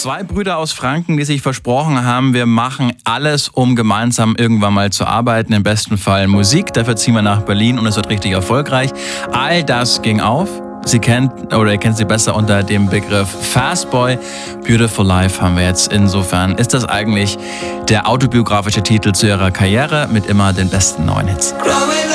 Zwei Brüder aus Franken, die sich versprochen haben, wir machen alles, um gemeinsam irgendwann mal zu arbeiten. Im besten Fall Musik. Dafür ziehen wir nach Berlin und es wird richtig erfolgreich. All das ging auf. Ihr kennt sie besser unter dem Begriff Fastboy. Beautiful Life haben wir jetzt. Insofern ist das eigentlich der autobiografische Titel zu ihrer Karriere mit immer den besten neuen Hits.